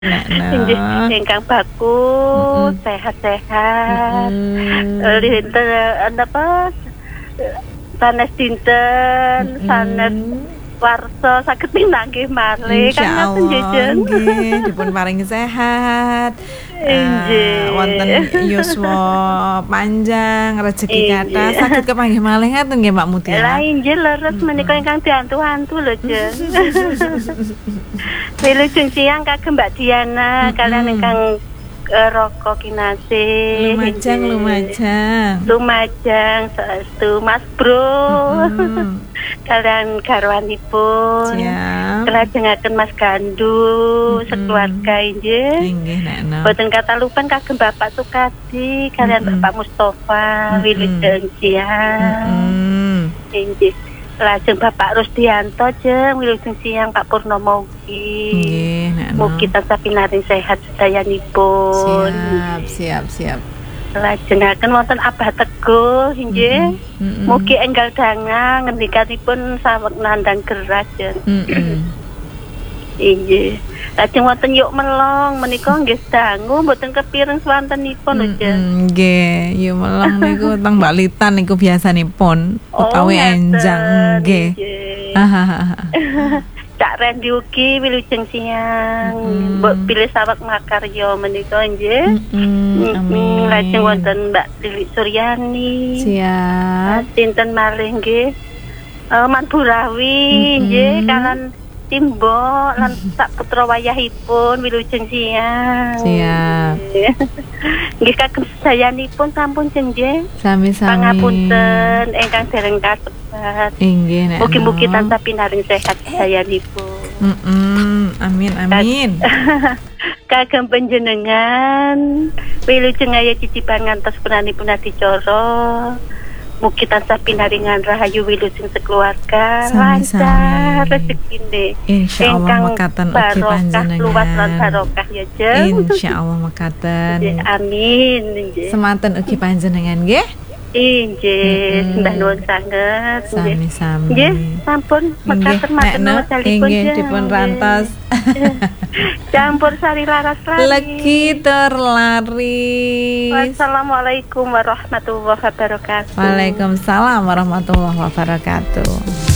Inggih Nah. ingkang bagus, Mm-mm. sehat-sehat. Mm-mm. Dinten apa sanes dinten, sanes Mm-mm. warsa saged pinanggih malih kan Insya ngoten Allah, jejeng. nggih, dipun paringi sehat, wonten Inggih. yuswa panjang, rezeki kathah, Inggih. saged kepanggih malih ngaten nggih Mbak Lah Mutia. inggih leres menika Mm-mm. ingkang diantu-antu lho, Jeng. Wilujeng siang kagem Mbak Diana kalian Mm-mm. ingkang Roko Kinasih. Lumajang, lumajang. Lumajang saestu Mas Bro. Mm-mm. Kalian garwanipun. Siap. Kelajengaken Mas Gandu sekeluarga inggih. Inggih, Nekno. Boten katalupan kagem Bapak Sukadi kalian Bapak Mustofa wilujeng siang. Inggih. Lajeng Bapak Rusdianto jeng wilujeng siang Pak Purnomo ugi. Nggih, Nekno. Mugi tansah pinaring sehat sedayanipun. Siap. Lajengaken wonten Abah Teguh inggih. Mugi enggal dangang ngendikanipun saweg nandang geras jeng. Inggih. Lajeng wonten Yuk Melong menika nggih dangu mboten kepireng swantenipun lho jeng. Nggih, yo melong niku teng Balitan niku biasanipun utawi enjang nggih. Cak Rendi ugi wilujeng siang. Mbok pilih saweg makarya menika nggih. Amin. Lajeng wonten Mbak Lilik Suryani. Siap. Sinten malih nggih? Man Burawi nggih kalan Timbo lan sak putra wayahipun wilujeng siang. Siap. Nggih kagem sedayanipun sampun jenggih. Sami-sami. Pangapunten ingkang dereng kasebat. Inggih, Nek. Mugi-mugi tansah pinaring sehat sedayanipun. Amin. Kagem panjenengan wilujeng aya cicipan ngantos punanipun adicara. Mugi tansah pinaringan rahayu wilujeng sekeluarga, lancar rezekine. Insyaallah mekaten ugi panjenengan. Luas lan barokah ya jeng. Insyaallah mekaten. Amin. Semanten ugi panjenengan nggih. Inggih, mbah nuwun sanget. Sami-sami. Nggih, sampun mekaten matur nuwun salipun. Inggih dipun rantos. Campur sari laras lari. Legi terlaris. Wassalamualaikum warahmatullahi wabarakatuh. Waalaikumsalam warahmatullahi wabarakatuh.